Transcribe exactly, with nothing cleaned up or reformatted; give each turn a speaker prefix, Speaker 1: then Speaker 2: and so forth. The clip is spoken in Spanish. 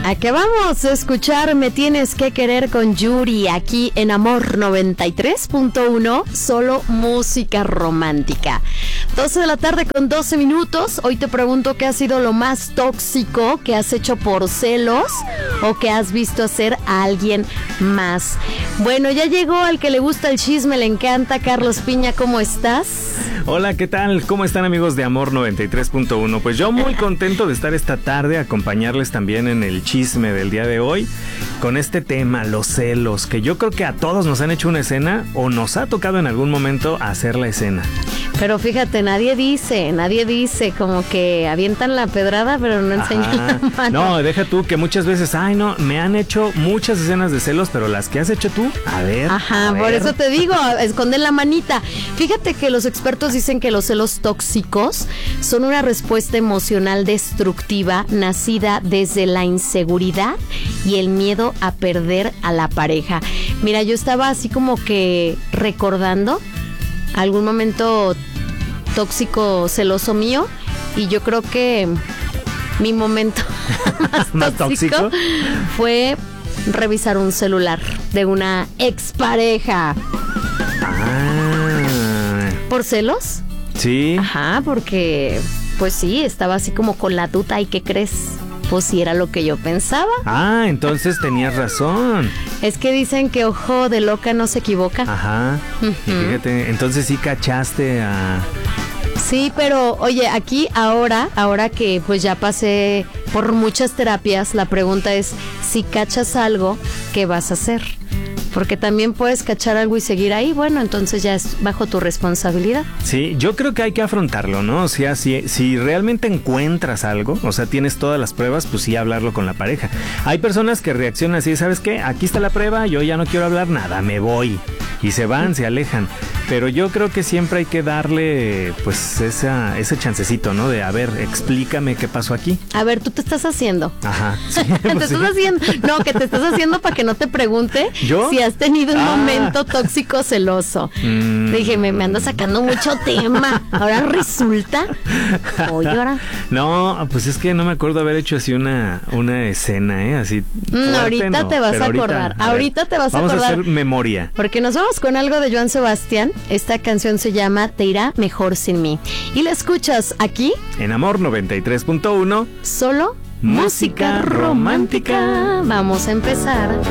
Speaker 1: Acabamos de escuchar Me Tienes que Querer con Yuri aquí en Amor noventa y tres punto uno, solo música romántica. doce de la tarde con doce minutos. Hoy te pregunto qué ha sido lo más tóxico que has hecho por celos o que has visto hacer a alguien más. Bueno, ya llegó al que le gusta el chisme, le encanta. Carlos Piña, ¿cómo estás?
Speaker 2: Hola, ¿qué tal? ¿Cómo están, amigos de Amor noventa y tres punto uno? Pues yo muy contento de estar esta tarde, acompañarles también en el chisme del día de hoy, con este tema, los celos, que yo creo que a todos nos han hecho una escena o nos ha tocado en algún momento hacer la escena.
Speaker 1: Pero fíjate, nadie dice, nadie dice, como que avientan la pedrada, pero no enseñan
Speaker 2: Ajá.
Speaker 1: la mano.
Speaker 2: No, deja tú que muchas veces, ay no, me han hecho muchas escenas de celos, pero las que has hecho tú, a ver.
Speaker 1: Ajá,
Speaker 2: a ver.
Speaker 1: por eso te digo, esconde la manita. Fíjate que los expertos dicen que los celos tóxicos son una respuesta emocional destructiva nacida desde la inseguridad y el miedo a perder a la pareja. Mira, yo estaba así como que recordando algún momento tóxico, celoso mío, y yo creo que mi momento más,
Speaker 2: ¿Más
Speaker 1: tóxico,
Speaker 2: tóxico
Speaker 1: fue revisar un celular de una expareja.
Speaker 2: Ah.
Speaker 1: ¿Por celos?
Speaker 2: Sí.
Speaker 1: Ajá, porque pues sí, estaba así como con la duda. ¿Y qué crees? Pues sí era lo que yo pensaba.
Speaker 2: Ah, entonces tenías razón.
Speaker 1: Es que dicen que ojo de loca no se equivoca.
Speaker 2: Ajá.
Speaker 1: Uh-huh.
Speaker 2: Y fíjate, entonces sí cachaste a...
Speaker 1: Sí, pero oye, aquí ahora, ahora que pues ya pasé por muchas terapias, la pregunta es, si cachas algo, ¿qué vas a hacer? Porque también puedes cachar algo y seguir ahí, bueno, entonces ya es bajo tu responsabilidad.
Speaker 2: Sí, yo creo que hay que afrontarlo, ¿no? O sea, si, si realmente encuentras algo, o sea, tienes todas las pruebas, pues sí, hablarlo con la pareja. Hay personas que reaccionan así, ¿sabes qué? Aquí está la prueba, yo ya no quiero hablar nada, me voy. Y se van, se alejan. Pero yo creo que siempre hay que darle, pues, esa, ese chancecito, ¿no? De, a ver, explícame qué pasó aquí.
Speaker 1: A ver, tú te estás haciendo.
Speaker 2: Ajá. Sí,
Speaker 1: te
Speaker 2: pues
Speaker 1: estás
Speaker 2: sí.
Speaker 1: haciendo. No, que te estás haciendo para que no te pregunte
Speaker 2: ¿Yo?
Speaker 1: si has tenido un
Speaker 2: Ah.
Speaker 1: momento tóxico celoso.
Speaker 2: Mm.
Speaker 1: Dije, me, me ando sacando mucho tema. Ahora resulta. Oye, ahora.
Speaker 2: No, pues es que no me acuerdo haber hecho así una, una escena, ¿eh? Así.
Speaker 1: Mm,
Speaker 2: fuerte,
Speaker 1: ahorita
Speaker 2: no,
Speaker 1: te vas
Speaker 2: pero
Speaker 1: a acordar.
Speaker 2: a ver,
Speaker 1: Ahorita te vas a
Speaker 2: vamos
Speaker 1: acordar.
Speaker 2: Vamos a hacer memoria.
Speaker 1: Porque nos vamos con algo de Joan Sebastián. Esta canción se llama Te irá mejor sin mí. Y la escuchas aquí.
Speaker 2: En Amor noventa y tres punto uno.
Speaker 1: Solo
Speaker 2: Música
Speaker 1: música romántica.
Speaker 2: romántica.
Speaker 1: Vamos a empezar.